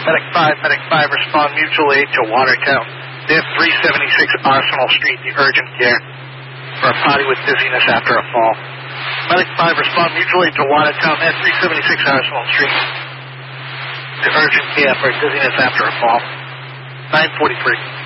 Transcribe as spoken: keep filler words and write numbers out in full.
Medic five, Medic five, respond mutual aid to Watertown. They have three seventy-six Arsenal Street, the urgent care for a party with dizziness after a fall. Medic five, respond mutual aid to Watertown. They have three seventy-six Arsenal Street, the urgent care for dizziness after a fall. nine forty-three.